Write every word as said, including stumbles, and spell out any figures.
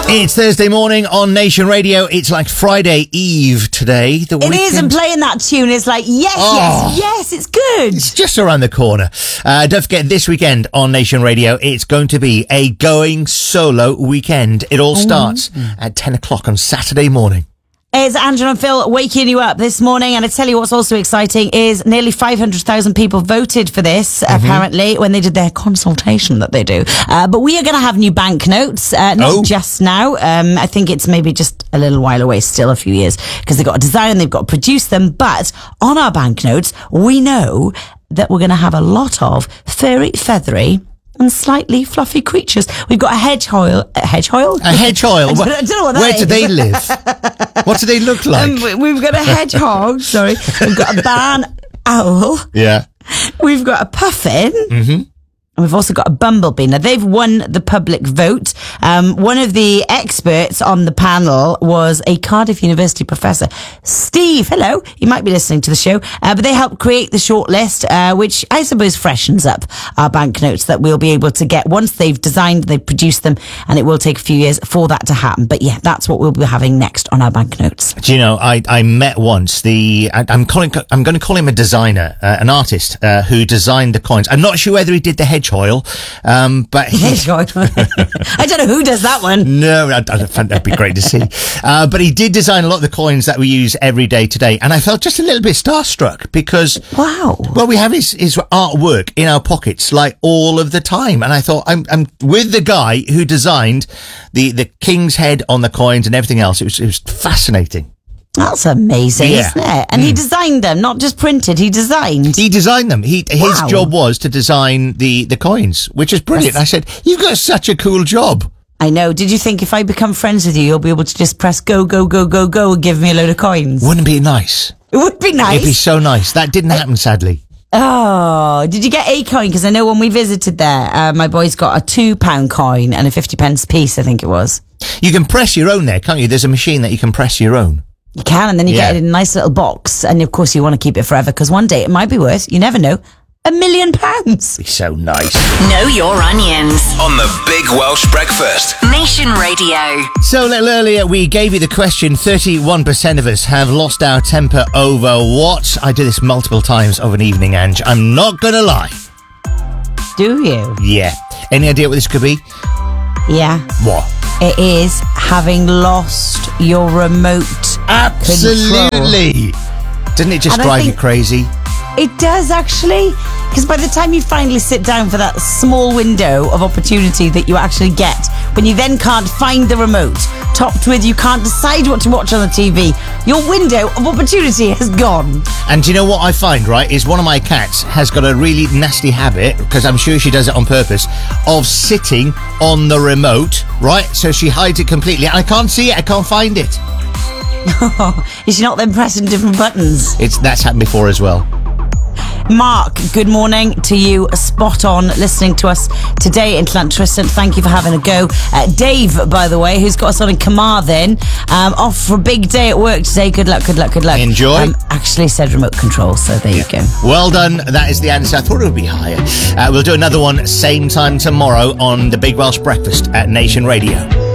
It's Thursday morning on Nation Radio. It's like Friday Eve today. The it is, and playing that tune is like, yes, Oh. yes, yes, it's good. It's just around the corner. Uh, don't forget, this weekend on Nation Radio, it's going to be a going solo weekend. It all starts Oh. at ten o'clock on Saturday morning. It's Angela and Phil waking you up this morning, and I tell you what's also exciting is nearly five hundred thousand people voted for this, mm-hmm. apparently, when they did their consultation that they do. Uh, but we are going to have new banknotes, uh, not oh. just now. Um, I think it's maybe just a little while away, still a few years, because they've got to design, they've got to produce them. But on our banknotes, we know that we're going to have a lot of furry, feathery, and slightly fluffy creatures. We've got a hedgehog. A hedgehog? A hedgehog? I, don't, I don't know what that Where is. do they live? What do they look like? Um, we've got a hedgehog, sorry. We've got a barn owl. Yeah. We've got a puffin. Mm-hmm. And we've also got a bumblebee. Now, they've won the public vote. Um, one of the experts on the panel was a Cardiff University professor, Steve. Hello. You might be listening to the show. Uh, but they helped create the shortlist, uh, which I suppose freshens up our banknotes that we'll be able to get once they've designed, they've produced them, and it will take a few years for that to happen. But yeah, that's what we'll be having next on our banknotes. Do you know, I, I met once the, I, I'm calling, I'm going to call him a designer, uh, an artist, uh, who designed the coins. I'm not sure whether he did the hedgehog. Oil, um, but he, I don't know who does that one. No, I, I think that'd be great to see. Uh, but he did design a lot of the coins that we use every day today, and I felt just a little bit starstruck because wow, well, we have his, his artwork in our pockets like all of the time, and I thought I'm I'm with the guy who designed the the king's head on the coins and everything else. It was it was fascinating. That's amazing, yeah. isn't it? And mm. he designed them, not just printed, he designed. He designed them. He His wow. job was to design the, the coins, which is brilliant. That's... I said, you've got such a cool job. I know. Did you think if I become friends with you, you'll be able to just press go, go, go, go, go and give me a load of coins? Wouldn't it be nice? It would be nice. It'd be so nice. That didn't happen, sadly. Oh, did you get a coin? Because I know when we visited there, uh, my boys got a two pound coin and a fifty pence piece, I think it was. You can press your own there, can't you? There's a machine that you can press your own. You can, and then you yeah. get it in a nice little box, and of course you want to keep it forever, because one day it might be worth, you never know, a million pounds. Be so nice. Know your onions. On the Big Welsh Breakfast. Nation Radio. So a little earlier we gave you the question, thirty-one percent of us have lost our temper over what? I do this multiple times of an evening, Ange. I'm not going to lie. Do you? Yeah. Any idea what this could be? Yeah. What? It is having lost your remote Absolutely. control. Doesn't it just and drive you crazy? It does, actually. Because by the time you finally sit down for that small window of opportunity that you actually get, when you then can't find the remote, topped with you can't decide what to watch on the T V, your window of opportunity has gone. And do you know what I find, right, is one of my cats has got a really nasty habit, because I'm sure she does it on purpose, of sitting on the remote, right? So she hides it completely. And I can't see it. I can't find it. Is she not then pressing different buttons? It's That's happened before as well. Mark, good morning to you. Spot on listening to us today in Llantrisant. Thank you for having a go. Uh, Dave, by the way, who's got us on in Carmarthen, um, off for a big day at work today. Good luck, good luck, good luck. Enjoy. Um, actually said remote control, so there yeah. you go. Well done. That is the answer. I thought it would be higher. Uh, we'll do another one same time tomorrow on the Big Welsh Breakfast at Nation Radio.